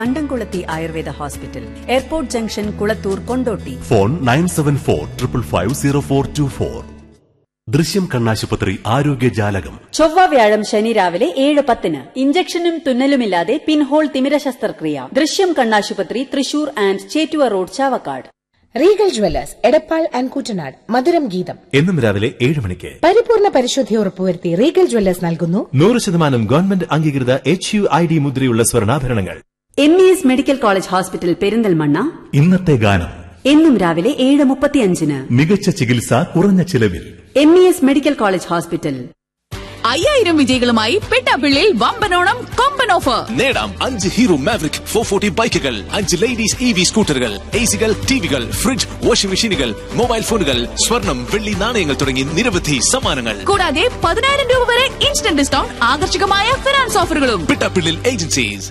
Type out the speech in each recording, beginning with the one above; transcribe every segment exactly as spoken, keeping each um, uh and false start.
കണ്ടംകുളത്തി Ayurveda hospital, airport junction, Kulathur, Kondotty. Phone nine seven four triple five zero four to four. ദൃശ്യം കണ്ണാശുപത്രി ആരോഗ്യജാലകം. ചൊവ്വ വ്യാഴം ശനി രാവിലെ ഏഴ് പത്തിന് ഇഞ്ചക്ഷനും തുന്നലുമില്ലാതെ പിൻഹോൾ തിമിര ശസ്ത്രക്രിയ. ദൃശ്യം കണ്ണാശുപത്രി, Thrissur and Chettuva road, Chavakkad. Regal Jewellers Edappal and Koottanad. മധുരം ഗീതം എന്നും രാവിലെ ഏഴ് മണിക്ക്. പരിപൂർണ പരിശുദ്ധി ഉറപ്പുവരുത്തി റീഗൽ ജ്വല്ലേഴ്സ് നൽകുന്നു നൂറ് ശതമാനം ഗവൺമെന്റ് അംഗീകൃത എച്ച് യു ഐ ഡി മുദ്രയുള്ള സ്വർണ്ണാഭരണങ്ങൾ. M E S medical college hospital, Perinthalmanna. ഇന്നത്തെ ഗാനം എന്നും രാവിലെ ഏഴ് മുപ്പത്തിയഞ്ചിന്. മികച്ച ചികിത്സ കുറഞ്ഞ ചിലവിൽ. M E S medical college hospital. അയ്യായിരം വിജയികളുമായി പെട്ടാപ്പിള്ളിയിൽ വമ്പനോണം കൊമ്പൻ ഓഫർ. നേടാം അഞ്ച് ഹീറോ മാവറിക് ഫോർ ഫോർട്ടി ബൈക്കുകൾ, അഞ്ച് ലേഡീസ് ഇ വി സ്കൂട്ടറുകൾ, എ സികൾ, ടിവികൾ, ഫ്രിഡ്ജ്, വാഷിംഗ് മെഷീനുകൾ, മൊബൈൽ ഫോണുകൾ, സ്വർണം, വെള്ളി നാണയങ്ങൾ തുടങ്ങി നിരവധി സമ്മാനങ്ങൾ. കൂടാതെ പതിനായിരം രൂപ വരെ ഇൻസ്റ്റന്റ് ഡിസ്കൗണ്ട്, ആകർഷകമായ ഫിനാൻസ് ഓഫറുകളും. പെട്ടാപ്പിള്ളിൽ ഏജൻസീസ്.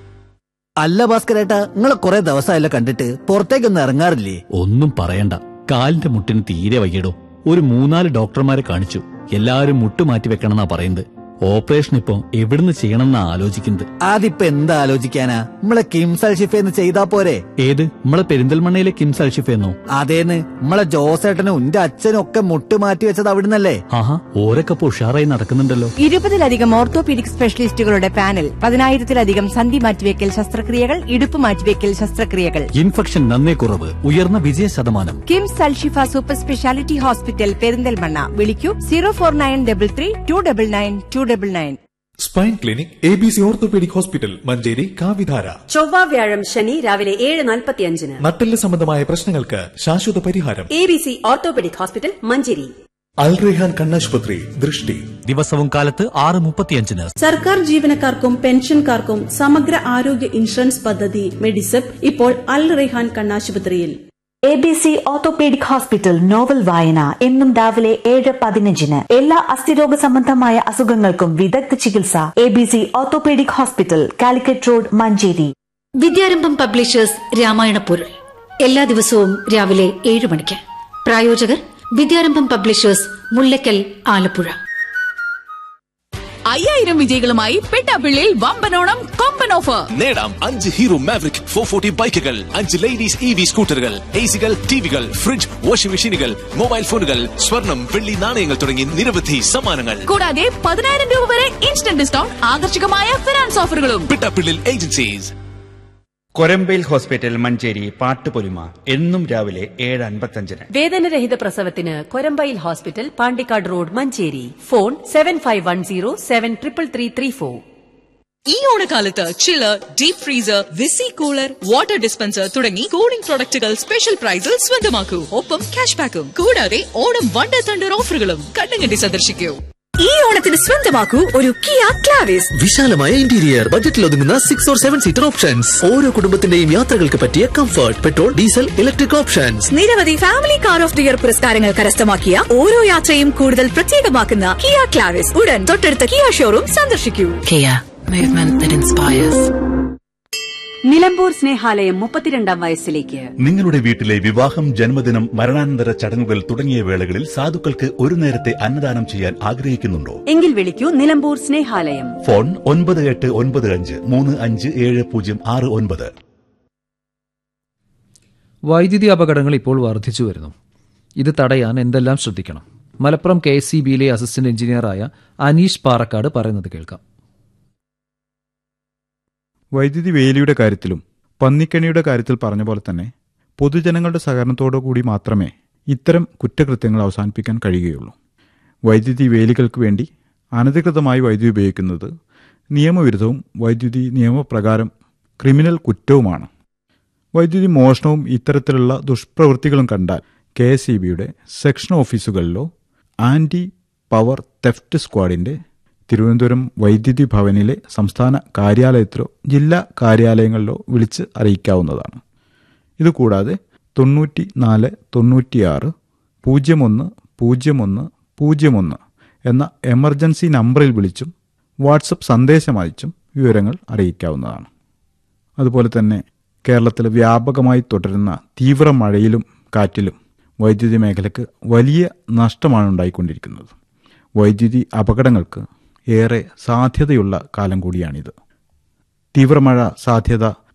അല്ല ഭാസ്കരേട്ടാ, നിങ്ങളെ കുറെ ദിവസമായല്ലോ കണ്ടിട്ട്, പുറത്തേക്കൊന്നും ഇറങ്ങാറില്ലേ? ഒന്നും പറയണ്ട, കാലിന്റെ മുട്ടിന് തീരെ വയ്യടോ. ഒരു മൂന്നാല് ഡോക്ടർമാരെ കാണിച്ചു, എല്ലാവരും മുട്ട് മാറ്റി വെക്കണമെന്നാ പറയുന്നത്. ഓപ്പറേഷൻ ഇപ്പൊ എവിടുന്ന് ചെയ്യണമെന്നാ ആലോചിക്കുന്നത്. അതിപ്പോ എന്താ ആലോചിക്കാനാ, നമ്മളെ കിംസ് അൽഷിഫേന്ന് ചെയ്താ പോരെ? ഏത്, നമ്മളെ പെരിന്തൽമണ്ണയിലെ കിംസ് അൽഷിഫേന്നോ? അതേന്ന്, നമ്മളെ ജോസേട്ടനും എന്റെ അച്ഛനും ഒക്കെ മുട്ട് മാറ്റി വെച്ചത് അവിടുന്നല്ലേ? ആഹാ, ഓരൊക്കെ ഉഷാറായി നടക്കുന്നുണ്ടല്ലോ. ഇരുപതിലധികം ഓർത്തോപീഡിക് സ്പെഷ്യലിസ്റ്റുകളുടെ പാനൽ, പതിനായിരത്തിലധികം സന്ധി മാറ്റിവെക്കൽ ശസ്ത്രക്രിയകൾ, ഇടുപ്പ് മാറ്റിവെക്കൽ ശസ്ത്രക്രിയകൾ. ഇൻഫെക്ഷൻ നന്നേ കുറവ്, ഉയർന്ന വിജയ ശതമാനം. KIMS Alshifa super speciality hospital, Perinthalmanna. വിളിക്കൂ zero four nine double three to double nine to double nine. Spine clinic, A B C orthopaedic hospital, Manjeri, കാവിധാര. ചൊവ്വ വ്യാഴം ശനി രാവിലെ ഏഴ് നാൽപ്പത്തിയഞ്ചിന്. നട്ടെല്ല് സംബന്ധമായ പ്രശ്നങ്ങൾക്ക് ശാശ്വത പരിഹാരം. A B C orthopaedic hospital, Manjeri. അൽ റെയ്ഹാൻ കണ്ണാശുപത്രി, ദൃഷ്ടി. ദിവസവും കാലത്ത് ആറ് മുപ്പത്തിയഞ്ചിന്. സർക്കാർ ജീവനക്കാർക്കും പെൻഷൻകാർക്കും സമഗ്ര ആരോഗ്യ ഇൻഷുറൻസ് പദ്ധതി മെഡിസെപ് ഇപ്പോൾ അൽ Raihan കണ്ണാശുപത്രിയിൽ. A B C orthopaedic hospital novel വായന എന്നും രാവിലെ ഏഴ് പതിനഞ്ചിന്. എല്ലാ അസ്ഥിരോഗ സംബന്ധമായ അസുഖങ്ങൾക്കും വിദഗ്ധ ചികിത്സ. A B C orthopaedic hospital, Calicut road, Manjeri. Vidyarambham publishers Ramayana പൊരുൾ എല്ലാ ദിവസവും രാവിലെ ഏഴ് മണിക്ക്. പ്രായോജകർ വിദ്യാരംഭം പബ്ലിഷേഴ്സ്, മുല്ലക്കൽ, ആലപ്പുഴ. അയ്യായിരം വിജയികളുമായി പെട്ടാപ്പിള്ളിയിൽ വമ്പനോണം കൊമ്പൻ ഓഫർ. നേടാം അഞ്ച് ഹീറോ മാവറിക് ഫോർ ഫോർട്ടി ബൈക്കുകൾ, അഞ്ച് ലേഡീസ് ഇ വി സ്കൂട്ടറുകൾ, എ സികൾ, ടിവികൾ, ഫ്രിഡ്ജ്, വാഷിംഗ് മെഷീനുകൾ, മൊബൈൽ ഫോണുകൾ, സ്വർണം, വെള്ളി നാണയങ്ങൾ തുടങ്ങി നിരവധി സമ്മാനങ്ങൾ. കൂടാതെ പതിനായിരം രൂപ വരെ ഇൻസ്റ്റന്റ് ഡിസ്കൗണ്ട്, ആകർഷകമായ ഫിനാൻസ് ഓഫറുകളും. പെട്ടാപ്പിള്ളിൽ ഏജൻസീസ്. കൊരമ്പയിൽ ഹോസ്പിറ്റൽ, മഞ്ചേരി. പാട്ടുപൊലിമ എന്നും രാവിലെ ഏഴ് അൻപത്തഞ്ചിന്. വേദനരഹിത പ്രസവത്തിന് Korambayil hospital, Pandikkad road, Manjeri. Phone seven five one zero seven triple three three four. ഈ ഓണക്കാലത്ത് ചില്ലർ, deep freezer, VC cooler, water dispenser തുടങ്ങി കൂളിംഗ് പ്രൊഡക്റ്റുകൾ സ്പെഷ്യൽ പ്രൈസിൽ സ്വന്തമാക്കൂ. ഒപ്പം ക്യാഷ് ബാക്കും. കൂടാതെ ഓണം വണ്ടർ തണ്ടർ ഓഫറുകളും. കണ്ണുകണ്ടി സന്ദർശിക്കൂ. ഈ ഓണത്തിന് സ്വന്തമാക്കൂ ഒരു കിയ ക്ലാവിസ്. വിശാലമായ ഇന്റീരിയർ, ബജറ്റിൽ ഒതുങ്ങുന്ന six or seven seater options, ഓരോ കുടുംബത്തിന്റെയും യാത്രകൾക്ക് പറ്റിയ comfort, petrol, diesel, electric options. നിരവധി family car of the year പുരസ്കാരങ്ങൾ കരസ്ഥമാക്കിയ ഓരോ യാത്രയും കൂടുതൽ പ്രത്യേകമാക്കുന്ന കിയ ക്ലാവിസ് ഉടൻ തൊട്ടടുത്ത കിയ ഷോറൂം സന്ദർശിക്കൂ. Kia, movement that inspires. Nilambur Snehalayam മുപ്പത്തിരണ്ടാം വയസ്സിലേക്ക്. നിങ്ങളുടെ വീട്ടിലെ വിവാഹം, ജന്മദിനം, മരണാനന്തര ചടങ്ങുകൾ തുടങ്ങിയ വേളകളിൽ സാധുക്കൾക്ക് ഒരു നേരത്തെ അന്നദാനം ചെയ്യാൻ ആഗ്രഹിക്കുന്നുണ്ടോ? എങ്കിൽ വിളിക്കൂ നിലമ്പൂർ സ്നേഹാലയം. ഫോൺ ഒൻപത് എട്ട് ഒൻപത് അഞ്ച് മൂന്ന് അഞ്ച് ഏഴ് പൂജ്യം ആറ് ഒൻപത്. വൈദ്യുതി അപകടങ്ങൾ ഇപ്പോൾ വർദ്ധിച്ചു വരുന്നു. ഇത് തടയാൻ എന്തെല്ലാം ശ്രദ്ധിക്കണം? മലപ്പുറം കെ എസ് ഇ ബിയിലെ അസിസ്റ്റന്റ് എഞ്ചിനീയറായ അനീഷ് പാറക്കാട് പറയുന്നത് കേൾക്കാം. വൈദ്യുതി വേലിയുടെ കാര്യത്തിലും പന്നിക്കണിയുടെ കാര്യത്തിൽ പറഞ്ഞ പോലെ തന്നെ പൊതുജനങ്ങളുടെ സഹകരണത്തോടു കൂടി മാത്രമേ ഇത്തരം കുറ്റകൃത്യങ്ങൾ അവസാനിപ്പിക്കാൻ കഴിയുകയുള്ളൂ. വൈദ്യുതി വേലികൾക്ക് വേണ്ടി അനധികൃതമായി വൈദ്യുതി ഉപയോഗിക്കുന്നത് നിയമവിരുദ്ധവും വൈദ്യുതി നിയമപ്രകാരം ക്രിമിനൽ കുറ്റവുമാണ്. വൈദ്യുതി മോഷണവും ഇത്തരത്തിലുള്ള ദുഷ്പ്രവൃത്തികളും കണ്ടാൽ കെ എസ് ഇ ബിയുടെ section ഓഫീസുകളിലോ anti power theft സ്ക്വാഡിൻ്റെ Thiruvananthapuram വൈദ്യുതി ഭവനിലെ സംസ്ഥാന കാര്യാലയത്തിലോ ജില്ലാ കാര്യാലയങ്ങളിലോ വിളിച്ച് അറിയിക്കാവുന്നതാണ്. ഇതുകൂടാതെ തൊണ്ണൂറ്റി നാല് തൊണ്ണൂറ്റിയാറ് പൂജ്യം ഒന്ന് പൂജ്യം ഒന്ന് പൂജ്യം ഒന്ന് എന്ന എമർജൻസി നമ്പറിൽ വിളിച്ചും വാട്സപ്പ് സന്ദേശമയച്ചും വിവരങ്ങൾ അറിയിക്കാവുന്നതാണ്. അതുപോലെ തന്നെ കേരളത്തിൽ വ്യാപകമായി തുടരുന്ന തീവ്ര മഴയിലും കാറ്റിലും വൈദ്യുതി മേഖലയ്ക്ക് വലിയ നഷ്ടമാണ് ഉണ്ടായിക്കൊണ്ടിരിക്കുന്നത്. വൈദ്യുതി അപകടങ്ങൾക്ക് ഏറെ സാധ്യതയുള്ള കാലം കൂടിയാണിത്. തീവ്രമഴ സാധ്യത